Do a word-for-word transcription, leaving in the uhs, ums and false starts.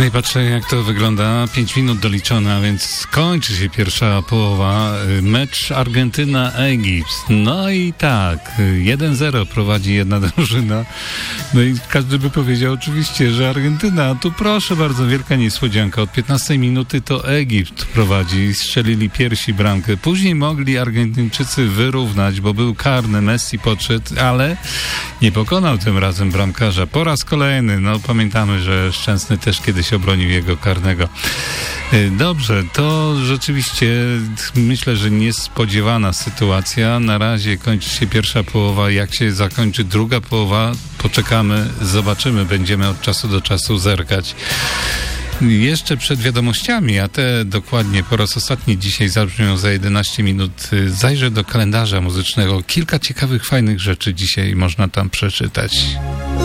No i patrzę, jak to wygląda. Pięć minut doliczone, a więc kończy się pierwsza połowa. Mecz Argentyna-Egipt. No i tak, jeden zero prowadzi jedna drużyna. No i każdy by powiedział oczywiście, że Argentyna. Tu proszę bardzo, wielka niespodzianka. Od piętnastej minuty to Egipt prowadzi. Strzelili pierwsi bramkę. Później mogli Argentyńczycy wyrównać, bo był karny. Messi podszedł, ale nie pokonał tym razem bramkarza. Po raz kolejny. No pamiętamy, że Szczęsny też kiedyś obronił jego karnego. Dobrze, to rzeczywiście myślę, że niespodziewana sytuacja. Na razie kończy się pierwsza połowa. Jak się zakończy druga połowa, poczekamy, zobaczymy. Będziemy od czasu do czasu zerkać. Jeszcze przed wiadomościami, a te dokładnie po raz ostatni dzisiaj zabrzmią za jedenaście minut, zajrzę do kalendarza muzycznego. Kilka ciekawych, fajnych rzeczy dzisiaj można tam przeczytać.